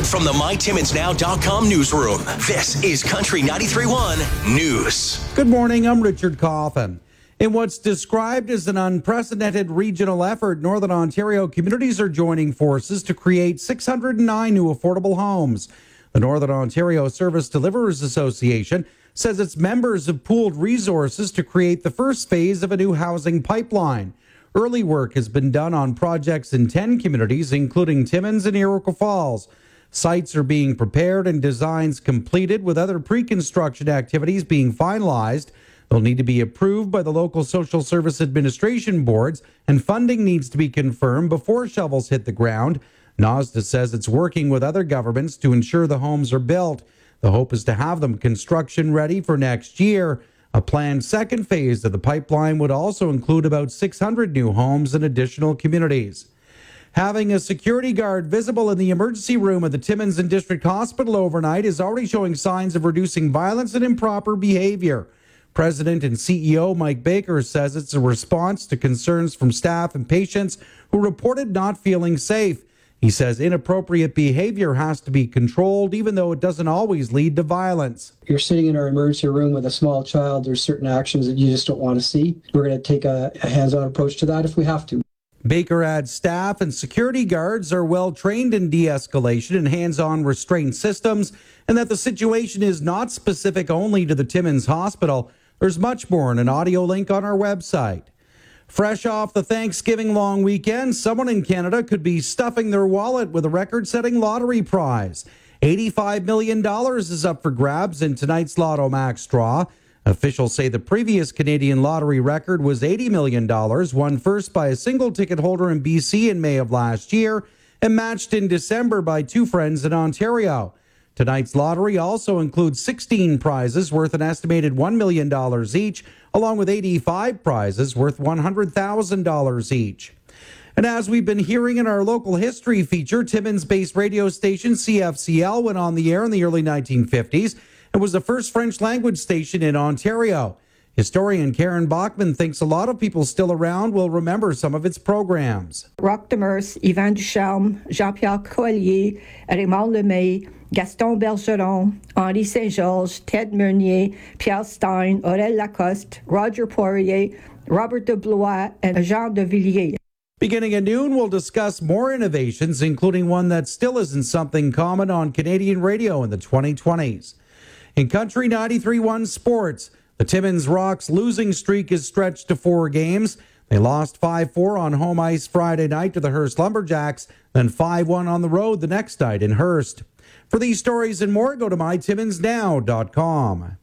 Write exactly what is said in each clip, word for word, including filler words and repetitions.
from the my timmins now dot com newsroom, this is Country ninety-three point one News. Good morning, I'm Richard Coffin. In what's described as an unprecedented regional effort, Northern Ontario communities are joining forces to create six hundred nine new affordable homes. The Northern Ontario Service Deliverers Association says its members have pooled resources to create the first phase of a new housing pipeline. Early work has been done on projects in ten communities, including Timmins and Iroquois Falls. Sites are being prepared and designs completed, with other pre-construction activities being finalized. They'll need to be approved by the local social service administration boards, and funding needs to be confirmed before shovels hit the ground. NOSDA says it's working with other governments to ensure the homes are built. The hope is to have them construction ready for next year. A planned second phase of the pipeline would also include about six hundred new homes in additional communities. Having a security guard visible in the emergency room at the Timmins and District Hospital overnight is already showing signs of reducing violence and improper behavior. President and C E O Mike Baker says it's a response to concerns from staff and patients who reported not feeling safe. He says inappropriate behavior has to be controlled, even though it doesn't always lead to violence. You're sitting in our emergency room with a small child. There's certain actions that you just don't want to see. We're going to take a, a hands-on approach to that if we have to. Baker adds staff and security guards are well trained in de-escalation and hands-on restraint systems, and that the situation is not specific only to the Timmins Hospital. There's much more in an audio link on our website. Fresh off the Thanksgiving long weekend, someone in Canada could be stuffing their wallet with a record-setting lottery prize. eighty-five million dollars is up for grabs in tonight's Lotto Max draw. Officials say the previous Canadian lottery record was eighty million dollars, won first by a single ticket holder in B C in May of last year and matched in December by two friends in Ontario. Tonight's lottery also includes sixteen prizes worth an estimated one million dollars each, along with eighty-five prizes worth one hundred thousand dollars each. And as we've been hearing in our local history feature, Timmins-based radio station C F C L went on the air in the early nineteen fifties and was the first French-language station in Ontario. Historian Karen Bachman thinks a lot of people still around will remember some of its programs. Roch Demers, Yvan Ducharme, Jean-Pierre Collier, Raymond Lemay, Gaston Bergeron, Henri Saint-Georges, Ted Meunier, Pierre Stein, Aurel Lacoste, Roger Poirier, Robert de Blois, and Jean de Villiers. Beginning at noon, we'll discuss more innovations, including one that still isn't something common on Canadian radio in the twenty twenties. In Country ninety-three point one Sports, the Timmins Rocks losing streak is stretched to four games. They lost five four on home ice Friday night to the Hearst Lumberjacks, then five one on the road the next night in Hearst. For these stories and more, go to my timmins now dot com.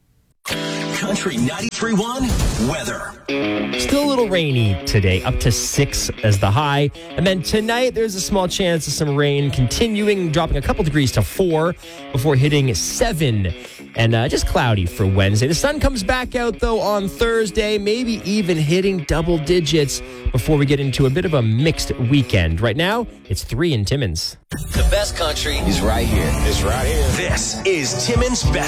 Country ninety-three point one weather. Still a little rainy today, up to six as the high. And then tonight, there's a small chance of some rain continuing, dropping a couple degrees to four before hitting seven. And uh, just cloudy for Wednesday. The sun comes back out, though, on Thursday, maybe even hitting double digits before we get into a bit of a mixed weekend. Right now, it's three in Timmins. The best country is right here. It's right here. This is Timmins' Best